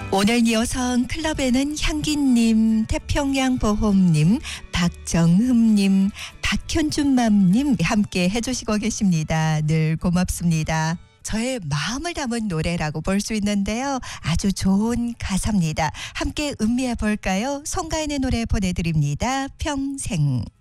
오늘 이어서 클럽에는 향기님, 태평양보험님, 박정흠님, 박현준맘님 함께 해주시고 계십니다. 늘 고맙습니다. 저의 마음을 담은 노래라고 볼 수 있는데요. 아주 좋은 가사입니다. 함께 음미해 볼까요? 송가인의 노래 보내드립니다. 평생.